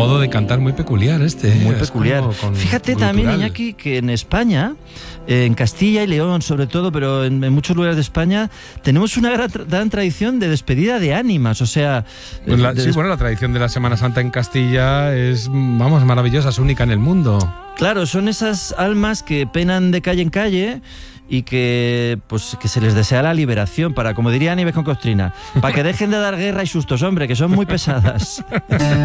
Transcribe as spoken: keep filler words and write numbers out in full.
modo de cantar muy peculiar este. Muy es peculiar. con, Fíjate cultural. también, Iñaki, que en España, eh, en Castilla y León sobre todo, pero en, en muchos lugares de España, tenemos una gran, gran tradición de despedida de ánimas, o sea... Pues la, de sí, des- bueno, la tradición de la Semana Santa en Castilla es, vamos, maravillosa, es única en el mundo. Claro, son esas almas que penan de calle en calle y que pues que se les desea la liberación para, como diría Nieves con Costrina, para que dejen de dar guerra y sustos, hombre, que son muy pesadas.